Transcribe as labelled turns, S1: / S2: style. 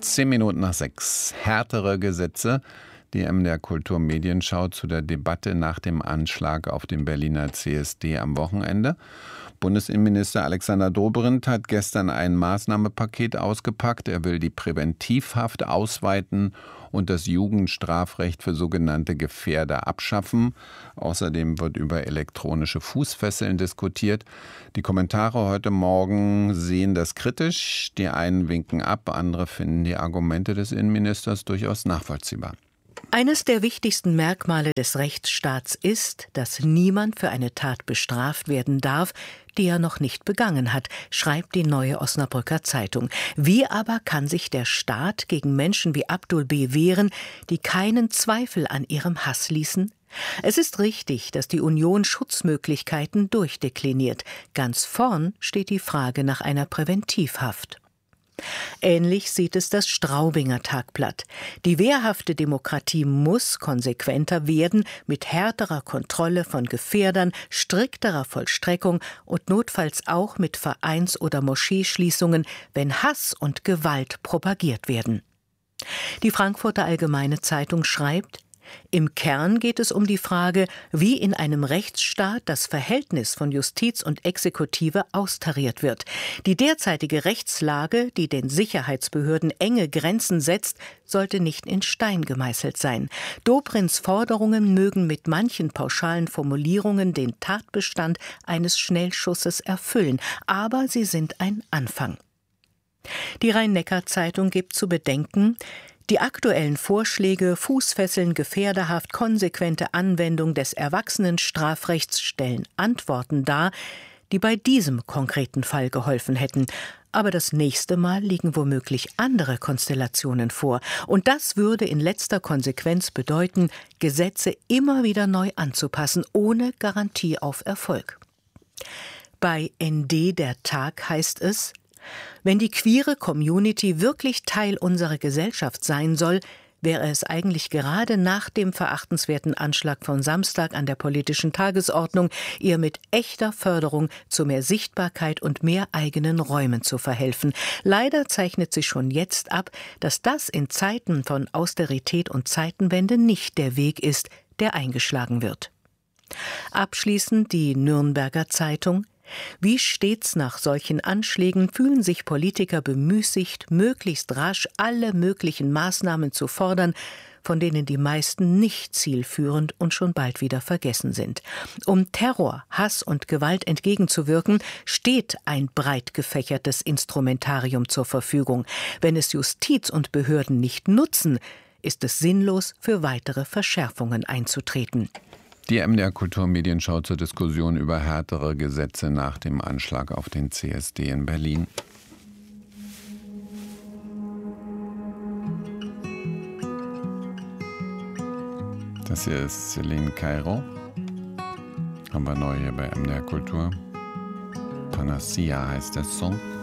S1: 10 Minuten nach 6. Härtere Gesetze. Die MDR Kultur Medienschau zu der Debatte nach dem Anschlag auf den Berliner CSD am Wochenende. Bundesinnenminister Alexander Dobrindt hat gestern ein Maßnahmenpaket ausgepackt. Er will die Präventivhaft ausweiten und das Jugendstrafrecht für sogenannte Gefährder abschaffen. Außerdem wird über elektronische Fußfesseln diskutiert. Die Kommentare heute Morgen sehen das kritisch. Die einen winken ab, andere finden die Argumente des Innenministers durchaus nachvollziehbar.
S2: Eines der wichtigsten Merkmale des Rechtsstaats ist, dass niemand für eine Tat bestraft werden darf, die er noch nicht begangen hat, schreibt die Neue Osnabrücker Zeitung. Wie aber kann sich der Staat gegen Menschen wie Abdul B. wehren, die keinen Zweifel an ihrem Hass ließen? Es ist richtig, dass die Union Schutzmöglichkeiten durchdekliniert. Ganz vorn steht die Frage nach einer Präventivhaft. Ähnlich sieht es das Straubinger Tagblatt. Die wehrhafte Demokratie muss konsequenter werden, mit härterer Kontrolle von Gefährdern, strikterer Vollstreckung und notfalls auch mit Vereins- oder Moscheeschließungen, wenn Hass und Gewalt propagiert werden. Die Frankfurter Allgemeine Zeitung schreibt: Im Kern geht es um die Frage, wie in einem Rechtsstaat das Verhältnis von Justiz und Exekutive austariert wird. Die derzeitige Rechtslage, die den Sicherheitsbehörden enge Grenzen setzt, sollte nicht in Stein gemeißelt sein. Dobrindts Forderungen mögen mit manchen pauschalen Formulierungen den Tatbestand eines Schnellschusses erfüllen, aber sie sind ein Anfang. Die Rhein-Neckar-Zeitung gibt zu bedenken: Die aktuellen Vorschläge, Fußfesseln, Gefährderhaft, konsequente Anwendung des Erwachsenenstrafrechts stellen Antworten dar, die bei diesem konkreten Fall geholfen hätten. Aber das nächste Mal liegen womöglich andere Konstellationen vor. Und das würde in letzter Konsequenz bedeuten, Gesetze immer wieder neu anzupassen, ohne Garantie auf Erfolg. Bei ND der Tag heißt es: Wenn die queere Community wirklich Teil unserer Gesellschaft sein soll, wäre es eigentlich gerade nach dem verachtenswerten Anschlag von Samstag an der politischen Tagesordnung, ihr mit echter Förderung zu mehr Sichtbarkeit und mehr eigenen Räumen zu verhelfen. Leider zeichnet sich schon jetzt ab, dass das in Zeiten von Austerität und Zeitenwende nicht der Weg ist, der eingeschlagen wird. Abschließend die Nürnberger Zeitung: Wie stets nach solchen Anschlägen fühlen sich Politiker bemüßigt, möglichst rasch alle möglichen Maßnahmen zu fordern, von denen die meisten nicht zielführend und schon bald wieder vergessen sind. Um Terror, Hass und Gewalt entgegenzuwirken, steht ein breit gefächertes Instrumentarium zur Verfügung. Wenn es Justiz und Behörden nicht nutzen, ist es sinnlos, für weitere Verschärfungen einzutreten.
S1: Die MDR Kultur Medienschau zur Diskussion über härtere Gesetze nach dem Anschlag auf den CSD in Berlin. Das hier ist Celine Cairo. Haben wir neu hier bei MDR Kultur. Panacea heißt der Song.